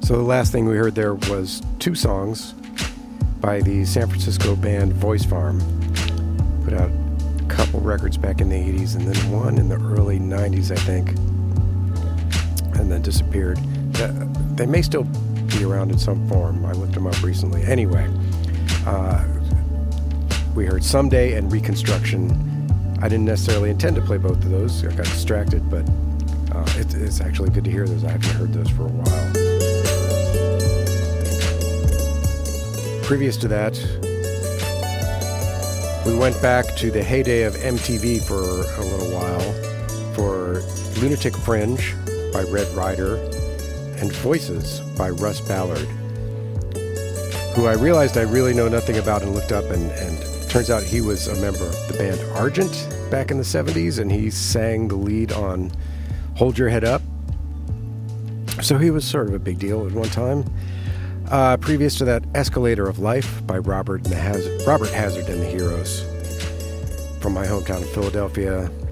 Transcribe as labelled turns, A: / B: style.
A: So the last thing we heard there was two songs by the San Francisco band Voice Farm. Put out a couple records back in the 80s and then one in the early 90s, I think, and then disappeared. They may still be around in some form. I looked them up recently. Anyway, we heard Someday and Reconstruction. I didn't necessarily intend to play both of those. I got distracted, but it's actually good to hear those. I haven't heard those for a while. Previous to that, we went back to the heyday of MTV for a little while for Lunatic Fringe by Red Rider and Voices by Russ Ballard, who I realized I really know nothing about and looked up, and turns out he was a member of the band Argent back in the 70s, and he sang the lead on Hold Your Head Up. So he was sort of a big deal at one time. Previous to that, Escalator of Life by Robert Hazard and the Heroes from my hometown of Philadelphia.